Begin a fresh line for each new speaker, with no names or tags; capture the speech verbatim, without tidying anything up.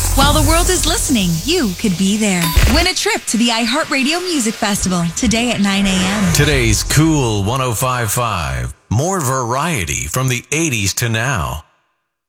While the world is listening, you could be there. Win a trip to the iHeartRadio Music Festival today at nine a.m.
Today's Cool one oh five point five. More variety from the eighties to now.